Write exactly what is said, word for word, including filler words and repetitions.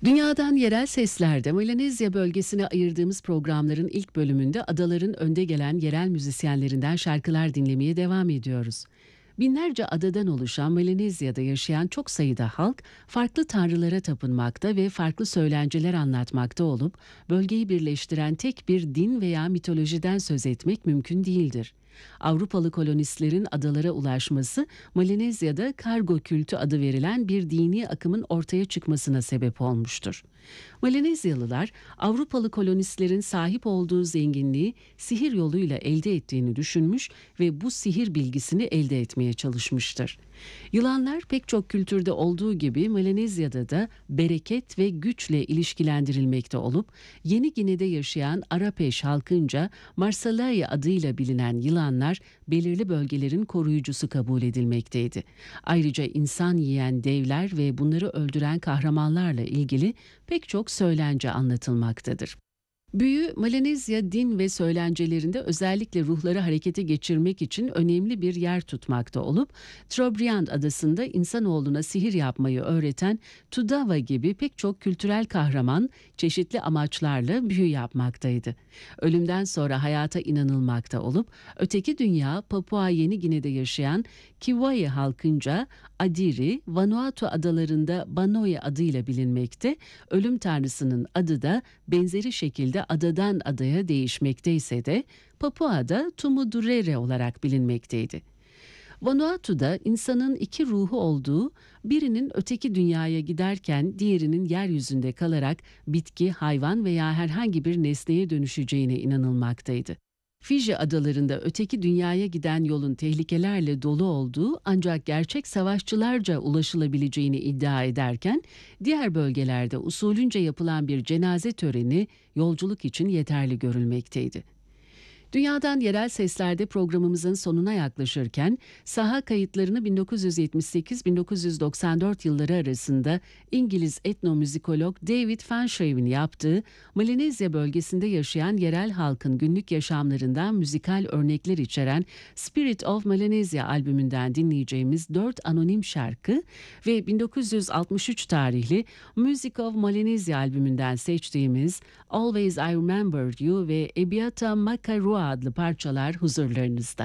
Dünyadan yerel seslerde Melanezya bölgesine ayırdığımız programların ilk bölümünde adaların önde gelen yerel müzisyenlerinden şarkılar dinlemeye devam ediyoruz. Binlerce adadan oluşan Melanezya'da yaşayan çok sayıda halk farklı tanrılara tapınmakta ve farklı söylenceler anlatmakta olup bölgeyi birleştiren tek bir din veya mitolojiden söz etmek mümkün değildir. Avrupalı kolonistlerin adalara ulaşması Melanezya'da kargo kültü adı verilen bir dini akımın ortaya çıkmasına sebep olmuştur. Melanezyalılar Avrupalı kolonistlerin sahip olduğu zenginliği sihir yoluyla elde ettiğini düşünmüş ve bu sihir bilgisini elde etmeye çalışmıştır. Yılanlar pek çok kültürde olduğu gibi Melanezya'da da bereket ve güçle ilişkilendirilmekte olup Yeni Gine'de yaşayan Arapeş halkınca Marsalaya adıyla bilinen yılanlar belirli bölgelerin koruyucusu kabul edilmekteydi. Ayrıca insan yiyen devler ve bunları öldüren kahramanlarla ilgili pek çok söylence anlatılmaktadır. Büyü, Melanezya din ve söylencelerinde özellikle ruhları harekete geçirmek için önemli bir yer tutmakta olup, Trobriand adasında insanoğluna sihir yapmayı öğreten Tudava gibi pek çok kültürel kahraman çeşitli amaçlarla büyü yapmaktaydı. Ölümden sonra hayata inanılmakta olup, öteki dünya Papua Yeni Gine'de yaşayan Kivaye halkınca Adiri, Vanuatu adalarında Banoye adıyla bilinmekte, ölüm tanrısının adı da benzeri şekilde adadan adaya değişmekteyse de Papua'da Tumudurere olarak bilinmekteydi. Vanuatu'da insanın iki ruhu olduğu, birinin öteki dünyaya giderken diğerinin yeryüzünde kalarak bitki, hayvan veya herhangi bir nesneye dönüşeceğine inanılmaktaydı. Fiji adalarında öteki dünyaya giden yolun tehlikelerle dolu olduğu ancak gerçek savaşçılarca ulaşılabileceğini iddia ederken, diğer bölgelerde usulünce yapılan bir cenaze töreni yolculuk için yeterli görülmekteydi. Dünyadan Yerel Sesler'de programımızın sonuna yaklaşırken saha kayıtlarını bin dokuz yüz yetmiş sekiz bin dokuz yüz doksan dört yılları arasında İngiliz etnomüzikolog David Fanshawe'in yaptığı Melanezya bölgesinde yaşayan yerel halkın günlük yaşamlarından müzikal örnekler içeren Spirit of Melanesia albümünden dinleyeceğimiz dört anonim şarkı ve bin dokuz yüz altmış üç tarihli Music of Melanesia albümünden seçtiğimiz Always I Remembered You ve Ebiata Makarua adlı parçalar huzurlarınızda.